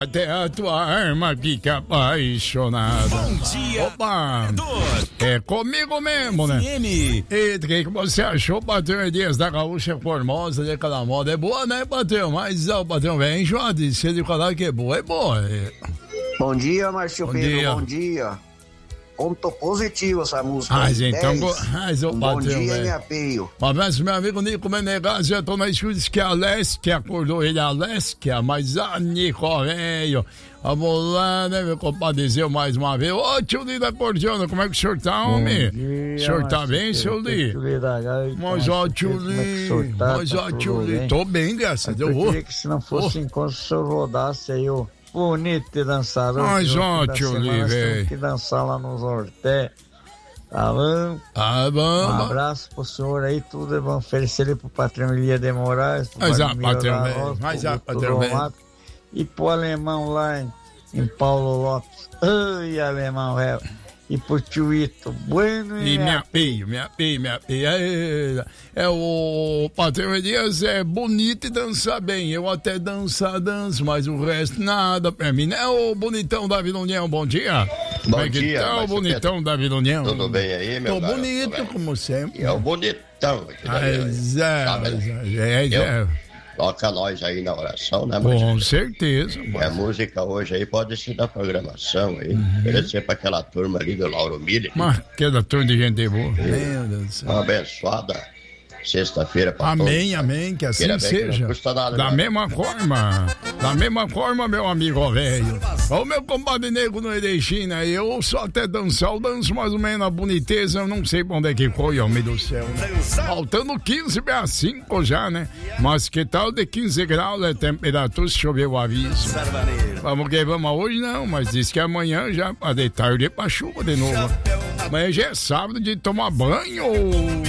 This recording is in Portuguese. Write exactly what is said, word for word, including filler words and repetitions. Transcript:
Até a tua arma fica apaixonada. Bom dia, opa! Eduardo. É comigo mesmo, né? E o que, que você achou, patrão Dias da Gaúcha Formosa, daquela moda? É boa, né, patrão? Mas o patrão vem enjoado, se ele falar que é boa, é boa. É... Bom dia, Márcio Bom Pedro, dia. bom dia. Ponto positivo essa música. Mas então, dez. mas, um patrão, bom dia, velho. hein, apeio. Um abraço, meu amigo Nico Menegas. Eu tô na escuta que a Lesquia acordou ele, a Lesquia, mas a Nico veio. Vamos lá, né, meu compadre, mais uma vez. Ô, tio Li da Cordiona, como é que o senhor tá, homem? O senhor tá bem, seu Li? Mas, ó, tio Li, mas, ó, tio Li, tô bem, graças a Deus. Eu queria que se não fosse oh. enquanto o senhor rodasse aí o bonito de dançar. Mas, ó, tio Li, velho. que dançar lá nos Horté. Tá bom? Tá bom. Um abraço pro senhor aí, tudo é bom. Oferecer ele pro patrão Elia de Moraes. Mas, ó, patrão, velho. Mas, ó, patrão, velho. E pro alemão lá em, em Paulo Lopes. Ai, alemão, velho. E pro tio Ito. Bueno, e minha filha, minha filha, minha filha. É, é o patrão Elias é bonito e dança bem. Eu até danço, danço, mas o resto nada pra mim. Né, o bonitão Davi União? Bom dia. Bom como é dia. Que tá o bonitão Davi União? Tudo bem aí, meu Tô garoto, bonito, bem? como sempre. E é o bonitão. Mas é, é, é. Toca nós aí na oração, né, Com Marcelo? certeza. A música hoje aí pode ser da programação aí. Uhum. Oferecer pra aquela turma ali do Lauro Miller. Mas aquela turma de gente boa. Meu Deus do céu. Uma abençoada sexta-feira pra amém, todos. Amém, que assim Queira seja. Que nada, da né? mesma forma. Da mesma forma, meu amigo velho. O meu compadre negro no Erechina, eu só até dançar, eu danço mais ou menos a boniteza, eu não sei pra onde é que foi, homem do céu, né? Faltando quinze para cinco já, né? Mas que tal de quinze graus é temperatura, se chover o aviso. Vamos que vamos hoje não, mas diz que amanhã já, de tarde, pra chuva de novo. Amanhã já é sábado de tomar banho.